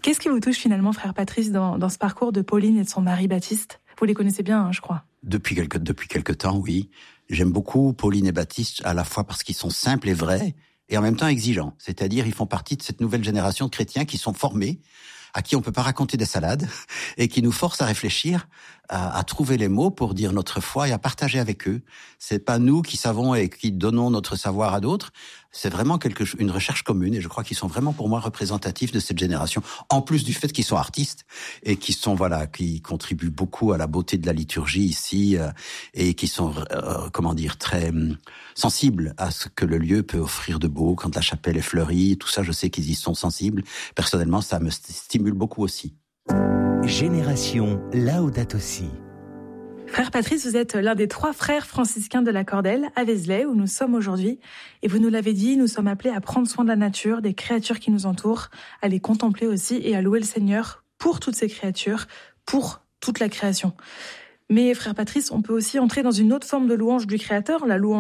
Qu'est-ce qui vous touche finalement, frère Patrice, dans ce parcours de Pauline et de son mari Baptiste ? Vous les connaissez bien, je crois. Depuis quelque temps, oui. J'aime beaucoup Pauline et Baptiste, à la fois parce qu'ils sont simples et vrais, et en même temps exigeants. C'est-à-dire, ils font partie de cette nouvelle génération de chrétiens qui sont formés, à qui on peut pas raconter des salades, et qui nous forcent à réfléchir, à trouver les mots pour dire notre foi et à partager avec eux. C'est pas nous qui savons et qui donnons notre savoir à d'autres. C'est vraiment une recherche commune, et je crois qu'ils sont vraiment pour moi représentatifs de cette génération. En plus du fait qu'ils sont artistes et qui contribuent beaucoup à la beauté de la liturgie ici, et qui sont, très sensibles à ce que le lieu peut offrir de beau quand la chapelle est fleurie. Tout ça, je sais qu'ils y sont sensibles. Personnellement, ça me stimule beaucoup aussi. Génération Laudato Si. Frère Patrice, vous êtes l'un des 3 frères franciscains de la Cordelle, à Vézelay, où nous sommes aujourd'hui. Et vous nous l'avez dit, nous sommes appelés à prendre soin de la nature, des créatures qui nous entourent, à les contempler aussi et à louer le Seigneur pour toutes ces créatures, pour toute la création. Mais frère Patrice, on peut aussi entrer dans une autre forme de louange du Créateur, la louange